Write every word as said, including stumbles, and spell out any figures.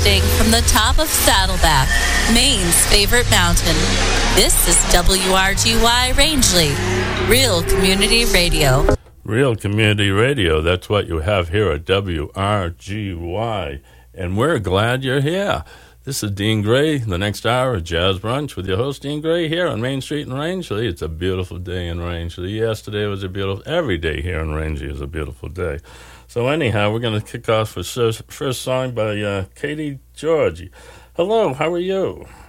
Broadcasting from the top of Saddleback, Maine's favorite mountain. This is W R G Y Rangeley, Real Community Radio. Real Community Radio, that's what you have here at W R G Y. And we're glad you're here. This is Dean Gray, the next hour of Jazz Brunch with your host, Dean Gray, here on Main Street in Rangeley. It's a beautiful day in Rangeley. Yesterday was a beautiful, every day here in Rangeley is a beautiful day. So anyhow, we're going to kick off with first, first song by uh, Katie George. Hello, how are you?